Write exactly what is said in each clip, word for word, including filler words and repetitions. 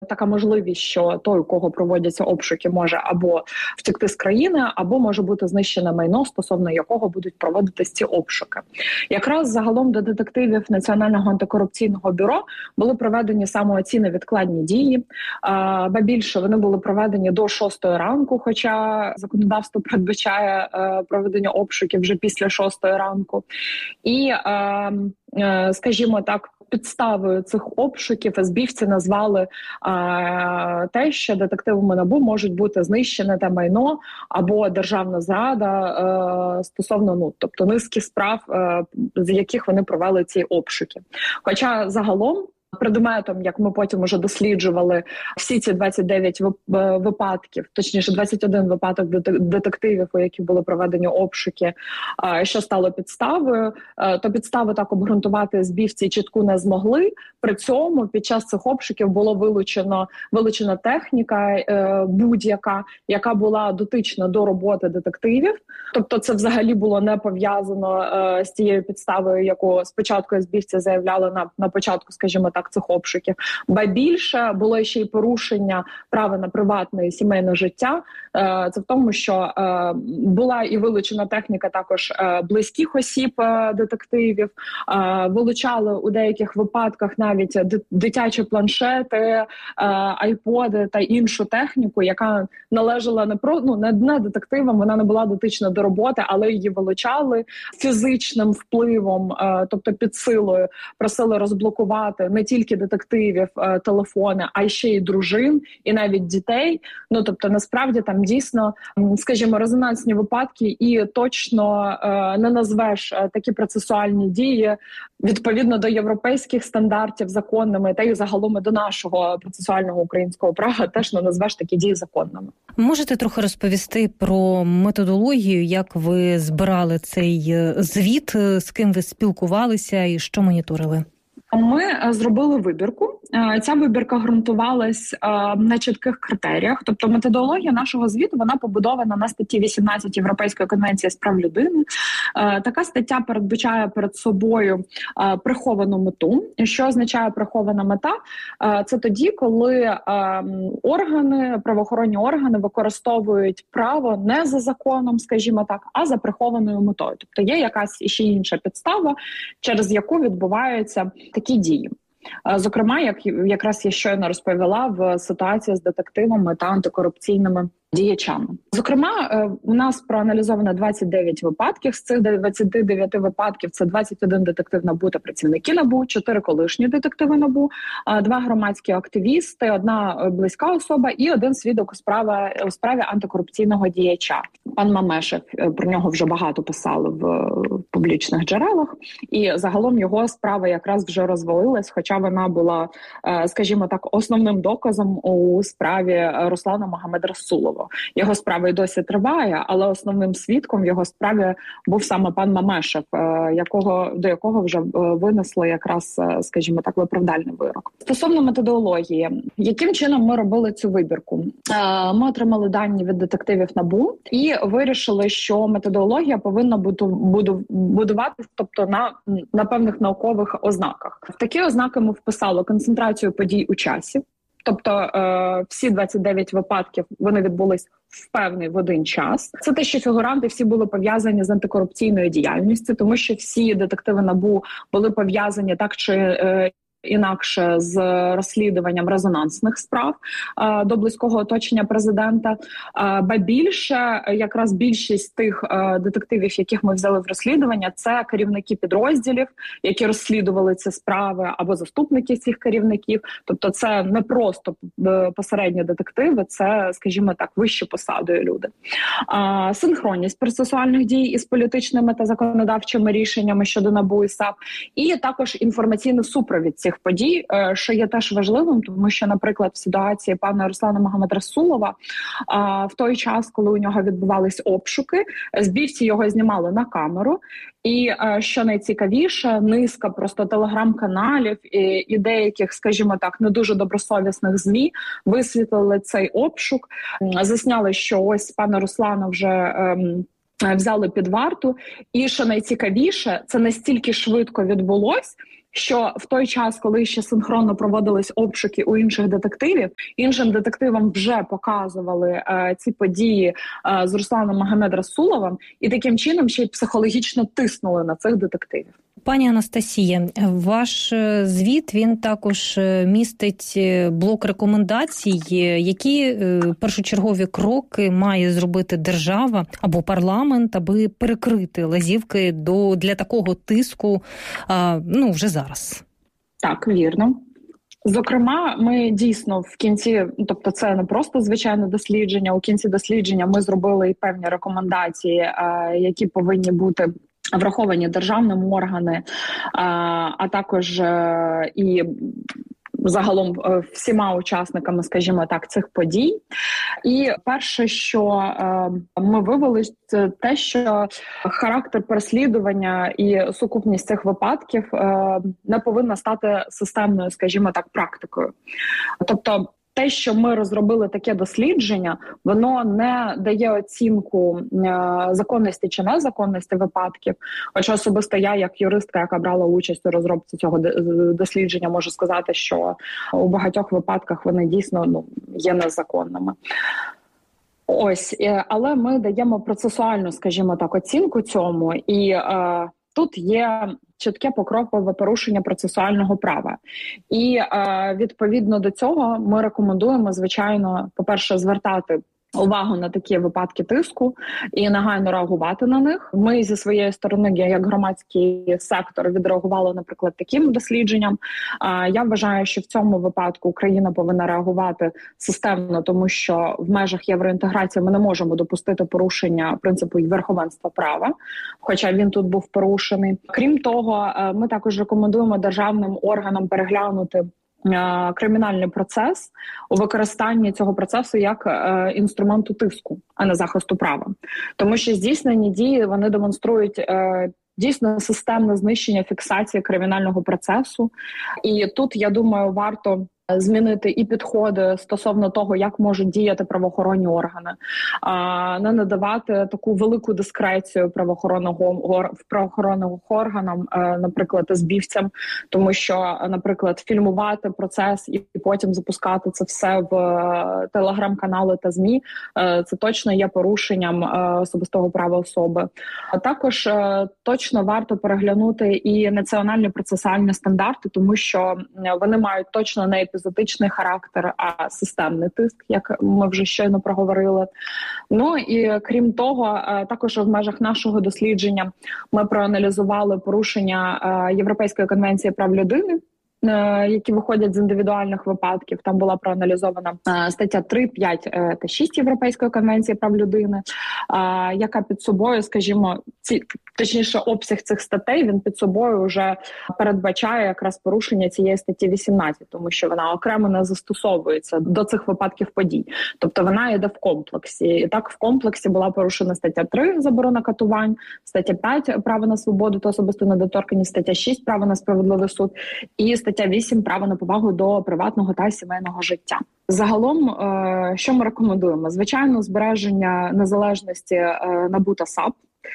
така можливість, що той, у кого проводяться обшуки, може або втекти з країни, або може бути знищене майно, стосовно якого будуть проводитись ці обшуки. Якраз загалом до детективів Національного антикорупційного бюро були проведені саме ці невідкладні дії, ба більше вони були проведені до шостої ранку, хоча законодавство передбачає проведення обшуків вже після шостої ранку. І, скажімо так, підставою цих обшуків ес-бі-вці назвали а, те, що детективами НАБУ можуть бути знищене те майно або державна зрада а, стосовно, ну, тобто низки справ, а, з яких вони провели ці обшуки. Хоча загалом предметом, як ми потім уже досліджували, всі ці двадцять дев'ять випадків, точніше двадцять один випадок детективів, у яких були проведені обшуки, що стало підставою, то підстави так обґрунтувати ес-бі-вці чітку не змогли. При цьому під час цих обшуків було вилучено, вилучена техніка будь-яка, яка була дотична до роботи детективів. Тобто це взагалі було не пов'язано з тією підставою, яку спочатку ес-бі-вці заявляли на, на початку, скажімо так, цих обшуків. Ба більше було ще й порушення права на приватне і сімейне життя. Це в тому, що була і вилучена техніка також близьких осіб детективів, вилучали у деяких випадках навіть дитячі планшети, айподи та іншу техніку, яка належала не про ну не, не детективам, вона не була дотична до роботи, але її вилучали фізичним впливом, тобто під силою просили розблокувати не тільки детективів е, телефони, а й ще й дружин, і навіть дітей. Ну, тобто, насправді, там дійсно, скажімо, резонансні випадки, і точно е, не назвеш е, такі процесуальні дії відповідно до європейських стандартів законними, та й загалом і до нашого процесуального українського права теж не назвеш такі дії законними. Можете трохи розповісти про методологію, як ви збирали цей звіт, з ким ви спілкувалися і що моніторили? Ми зробили вибірку. Ця вибірка ґрунтувалась на чітких критеріях. Тобто методологія нашого звіту, вона побудована на статті вісімнадцять Європейської конвенції з прав людини. Така стаття передбачає перед собою приховану мету. Що означає прихована мета? Це тоді, коли органи, правоохоронні органи використовують право не за законом, скажімо так, а за прихованою метою. Тобто є якась ще інша підстава, через яку відбуваються такі дії. Зокрема, як якраз я щойно розповіла в ситуації з детективами та антикорупційними діячами. Зокрема, у нас проаналізовано двадцять дев'ять випадків. З цих двадцяти дев'яти випадків це двадцять один детектив НАБУ та працівники НАБУ, чотири колишні детективи НАБУ, два громадські активісти, одна близька особа і один свідок у справі, у справі антикорупційного діяча. Пан Мамешев, про нього вже багато писали в публічних джерелах, і загалом його справа якраз вже розвалилась, хоча вона була, скажімо так, основним доказом у справі Руслана Магомедрасулова. Його справа й досі триває, але основним свідком в його справі був саме пан Мамешев, якого, до якого вже винесли якраз, скажімо так, виправдальний вирок. Стосовно методології, яким чином ми робили цю вибірку? Ми отримали дані від детективів НАБУ і вирішили, що методологія повинна бути будуватися, тобто на, на певних наукових ознаках. В такі ознаки ми вписали концентрацію подій у часі. Тобто е, всі двадцять дев'ять випадків, вони відбулись в певний в один час. Це те, що фігуранти всі були пов'язані з антикорупційною діяльністю, тому що всі детективи НАБУ були пов'язані так чи е, інакше з розслідуванням резонансних справ а, до близького оточення президента. А, ба більше, якраз більшість тих а, детективів, яких ми взяли в розслідування, це керівники підрозділів, які розслідували ці справи, або заступники цих керівників. Тобто це не просто посередні детективи, це, скажімо так, вищі посадою люди. А, синхронність процесуальних дій із політичними та законодавчими рішеннями щодо НАБУ і САП, і також інформаційний супровід цих подій, що є теж важливим, тому що, наприклад, в ситуації пана Руслана Магомедрасулова, в той час, коли у нього відбувались обшуки, ес-бі-вці його знімали на камеру, і, що найцікавіше, низка просто телеграм-каналів і, і деяких, скажімо так, не дуже добросовісних ЗМІ висвітлили цей обшук, засняли, що ось пана Руслана вже ем, взяли під варту, і, що найцікавіше, це настільки швидко відбулось, що в той час, коли ще синхронно проводились обшуки у інших детективів, іншим детективам вже показували е, ці події е, з Русланом Магомед-Расуловим і таким чином ще й психологічно тиснули на цих детективів. Пані Анастасія, ваш звіт, він також містить блок рекомендацій, які першочергові кроки має зробити держава або парламент, аби перекрити лазівки до, для такого тиску, ну, вже зараз. Так, вірно. Зокрема, ми дійсно в кінці, тобто це не просто звичайне дослідження, у кінці дослідження ми зробили і певні рекомендації, які повинні бути враховані державними органи, а також і загалом всіма учасниками, скажімо так, цих подій. І перше, що ми вивели, це те, що характер переслідування і сукупність цих випадків не повинна стати системною, скажімо так, практикою. Тобто те, що ми розробили таке дослідження, воно не дає оцінку е, законності чи незаконності випадків. Хоча особисто я, як юристка, яка брала участь у розробці цього дослідження, можу сказати, що у багатьох випадках вони дійсно ну, є незаконними. Ось, е, але ми даємо процесуальну, скажімо так, оцінку цьому, і е, тут є чітке покрокове порушення процесуального права. І е, відповідно до цього ми рекомендуємо, звичайно, по-перше, звертати увагу на такі випадки тиску і негайно реагувати на них. Ми зі своєї сторони, як громадський сектор, відреагували, наприклад, таким дослідженням. Я вважаю, що в цьому випадку Україна повинна реагувати системно, тому що в межах євроінтеграції ми не можемо допустити порушення принципу верховенства права, хоча він тут був порушений. Крім того, ми також рекомендуємо державним органам переглянути кримінальний процес у використанні цього процесу як е, інструменту тиску, а не захисту права. Тому що здійснені дії, вони демонструють е, дійсно системне знищення фіксації кримінального процесу. І тут, я думаю, варто змінити і підходи стосовно того, як можуть діяти правоохоронні органи, а не надавати таку велику дискрецію правоохоронного правоохоронних органам, наприклад, збівцям, тому що, наприклад, фільмувати процес і потім запускати це все в телеграм-канали та ЗМІ, це точно є порушенням особистого права особи. А також точно варто переглянути і національні процесуальні стандарти, тому що вони мають точно не епізодичний характер, а системний тиск, як ми вже щойно проговорили. Ну і крім того, також в межах нашого дослідження ми проаналізували порушення Європейської конвенції прав людини, які виходять з індивідуальних випадків. Там була проаналізована стаття три, п'ять та шість Європейської конвенції прав людини, яка під собою, скажімо, ці, точніше, обсяг цих статей, він під собою вже передбачає якраз порушення цієї статті вісімнадцять, тому що вона окремо не застосовується до цих випадків подій. Тобто вона йде в комплексі. І так в комплексі була порушена стаття три, заборона катувань, стаття п'ять, право на свободу та особисту недоторканність, стаття шість, право на справедливий суд, і стаття вісім, право на повагу до приватного та сімейного життя. Загалом, що ми рекомендуємо? Звичайно, збереження незалежності НАБУ та САП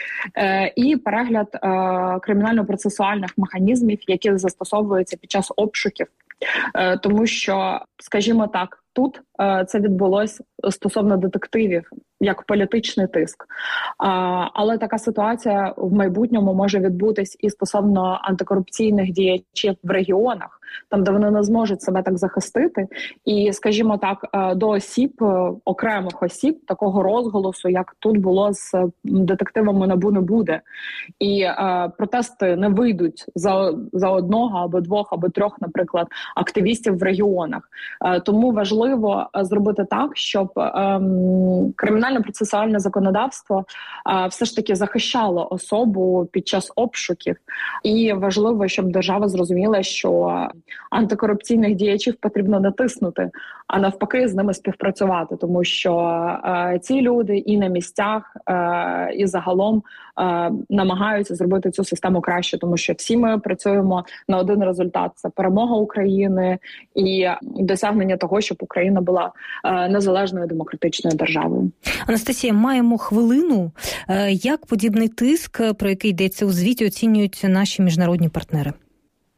і перегляд кримінально-процесуальних механізмів, які застосовуються під час обшуків. Тому що, скажімо так, тут це відбулось стосовно детективів, як політичний тиск. Але така ситуація в майбутньому може відбутись і стосовно антикорупційних діячів в регіонах, там, де вони не зможуть себе так захистити. І, скажімо так, до осіб, окремих осіб, такого розголосу, як тут було з детективами НАБУ, не буде. І е, протести не вийдуть за, за одного або двох, або трьох, наприклад, активістів в регіонах. Е, тому важливо зробити так, щоб е, кримінально-процесуальне законодавство е, все ж таки захищало особу під час обшуків. І важливо, щоб держава зрозуміла, що антикорупційних діячів потрібно натиснути, а навпаки з ними співпрацювати, тому що е, ці люди і на місцях, е, і загалом е, намагаються зробити цю систему краще, тому що всі ми працюємо на один результат – це перемога України і досягнення того, щоб Україна була е, незалежною демократичною державою. Анастасія, маємо хвилину. Як подібний тиск, про який йдеться у звіті, оцінюють наші міжнародні партнери?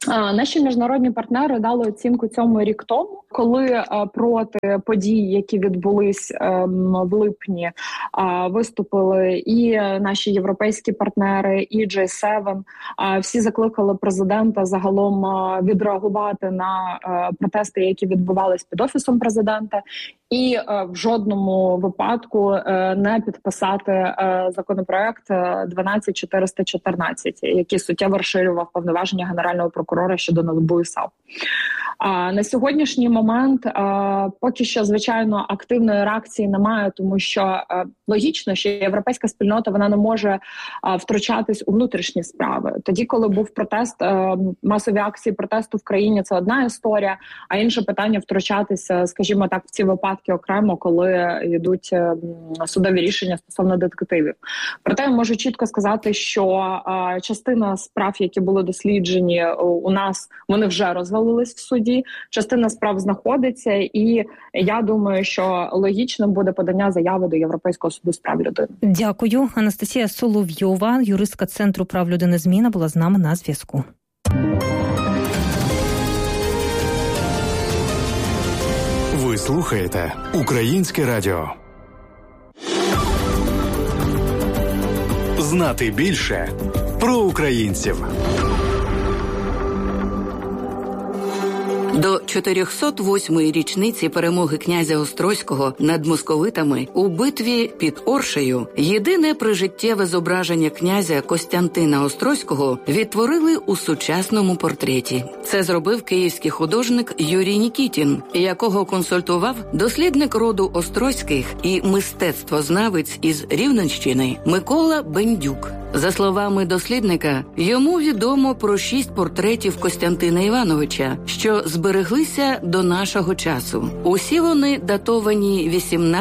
Наші міжнародні партнери дали оцінку цьому рік тому, коли проти подій, які відбулись в липні, виступили і наші європейські партнери, і джей севен. Всі закликали президента загалом відреагувати на протести, які відбувались під офісом президента, і в жодному випадку не підписати законопроект дванадцять чотириста чотирнадцять, який суттєво розширював повноваження Генерального прокурора щодо НАБУ і САП. А на сьогоднішній момент а, поки що, звичайно, активної реакції немає, тому що а, логічно, що європейська спільнота вона не може а, втручатись у внутрішні справи. Тоді, коли був протест, а, масові акції протесту в країні, це одна історія, а інше питання втручатися, скажімо так, в ці випадки окремо, коли йдуть а, судові рішення стосовно детективів. Проте я можу чітко сказати, що а, частина справ, які були досліджені у нас, вони вже розвалились в суді. Частина справ знаходиться, і я думаю, що логічно буде подання заяви до Європейського суду з прав людини. Дякую. Анастасія Соловйова, юристка Центру прав людини «Зміна», була з нами на зв'язку. Ви слухаєте Українське радіо. Знати більше про українців. До чотирьохсот восьмої річниці перемоги князя Острозького над московитами у битві під Оршею єдине прижиттєве зображення князя Костянтина Острозького відтворили у сучасному портреті. Це зробив київський художник Юрій Нікітін, якого консультував дослідник роду Острозьких і мистецтвознавець із Рівненщини Микола Бендюк. За словами дослідника, йому відомо про шість портретів Костянтина Івановича, що збереглися до нашого часу. Усі вони датовані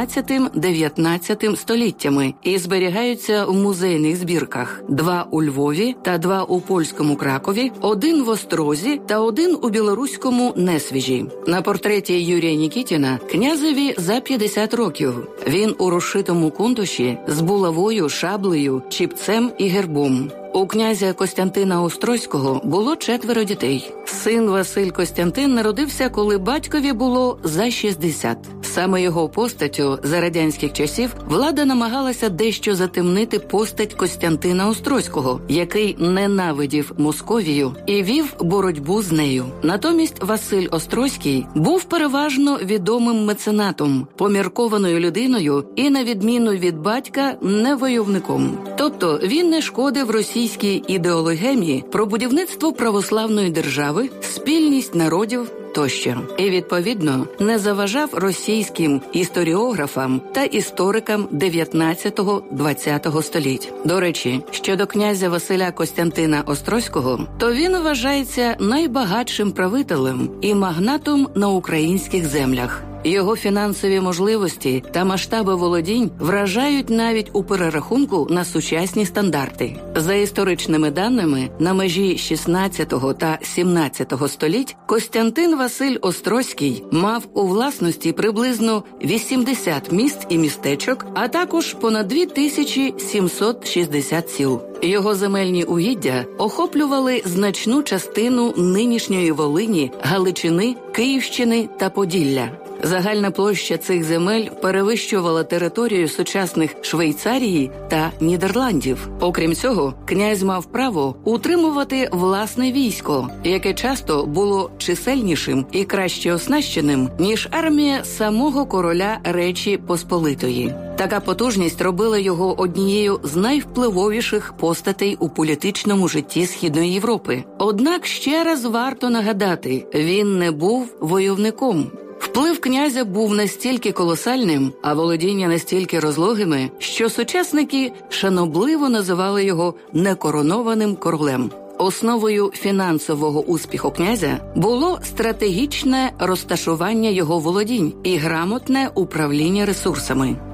вісімнадцятим-дев'ятнадцятим століттями і зберігаються в музейних збірках. Два у Львові та два у польському Кракові, один в Острозі та один у білоруському Несвіжі. На портреті Юрія Нікітіна князеві за п'ятдесят років. Він у розшитому кунтуші з булавою, шаблею, чіпцем і гербом. У князя Костянтина Острозького було четверо дітей. Син Василь Костянтин народився, коли батькові було за шістдесят. Саме його постаттю за радянських часів влада намагалася дещо затемнити постать Костянтина Острозького, який ненавидів Московію і вів боротьбу з нею. Натомість Василь Острозький був переважно відомим меценатом, поміркованою людиною і, на відміну від батька, не войовником. Тобто він не шкодив російській ідеологемії про будівництво православної держави, спільність народів тощо. І, відповідно, не заважав російським історіографам та історикам дев'ятнадцятого-двадцятого століть. До речі, щодо князя Василя Костянтина Острозького, то він вважається найбагатшим правителем і магнатом на українських землях. Його фінансові можливості та масштаби володінь вражають навіть у перерахунку на сучасні стандарти. За історичними даними, на межі шістнадцятого та сімнадцятого століть Костянтин Василь Острозький мав у власності приблизно вісімдесят міст і містечок, а також понад дві тисячі сімсот шістдесят сіл. Його земельні угіддя охоплювали значну частину нинішньої Волині, Галичини, Київщини та Поділля. Загальна площа цих земель перевищувала територію сучасних Швейцарії та Нідерландів. Окрім цього, князь мав право утримувати власне військо, яке часто було чисельнішим і краще оснащеним, ніж армія самого короля Речі Посполитої. Така потужність робила його однією з найвпливовіших постатей у політичному житті Східної Європи. Однак ще раз варто нагадати, він не був войовником. Вплив князя був настільки колосальним, а володіння настільки розлогими, що сучасники шанобливо називали його некоронованим королем. Основою фінансового успіху князя було стратегічне розташування його володінь і грамотне управління ресурсами.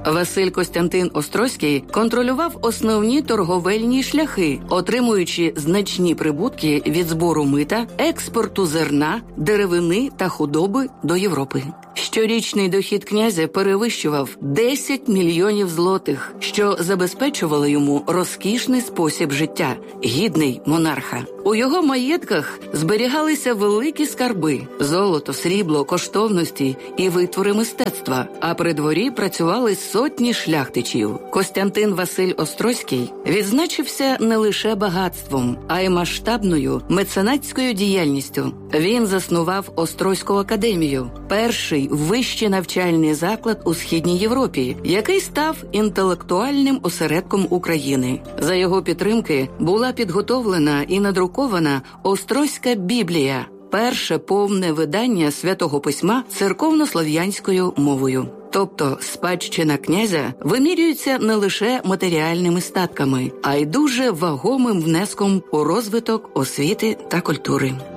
Василь Костянтин Острозький контролював основні торговельні шляхи, отримуючи значні прибутки від збору мита, експорту зерна, деревини та худоби до Європи. Щорічний дохід князя перевищував десять мільйонів злотих, що забезпечувало йому розкішний спосіб життя, гідний монарха. У його маєтках зберігалися великі скарби – золото, срібло, коштовності і витвори мистецтва, а при дворі працювали сотні шляхтичів. Костянтин Василь Острозький відзначився не лише багатством, а й масштабною меценатською діяльністю. Він заснував Острозьку академію – перший вищий навчальний заклад у Східній Європі, який став інтелектуальним осередком України. За його підтримки була підготовлена і надрукована Острозька Біблія – перше повне видання Святого Письма церковнослов'янською мовою. Тобто спадщина князя вимірюється не лише матеріальними статками, а й дуже вагомим внеском у розвиток освіти та культури.